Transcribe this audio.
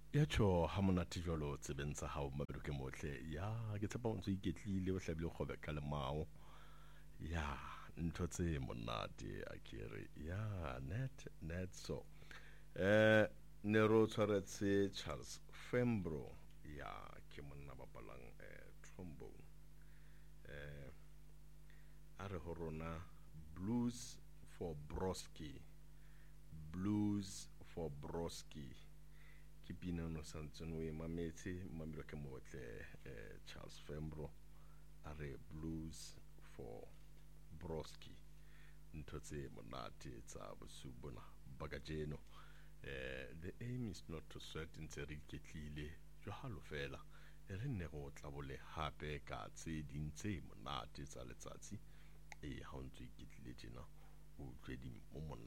ya tsho ha monate jwalo tsebeng tsa hao mabelo ke motle ya ke tshepa o ntse o iketlile o hlabile kgobe ka lemao ya ntho tse monate a kere ya net so ne ro tshwaretse Charles Fembro ya ke monna bapalang trombone a re ho rona blues for Broski ke pina no santseng o e mametse mamelo ke motle Charles Fembro a re blues for Broski ntho tse monate tsa bosubona bagajeno the aim is not to sweat ntse re iketlile jo halo fela re nne go tlabole hape ka tse ding tse monate tsa letsatsi ha o ntse iketlile tjena o tlwe di mo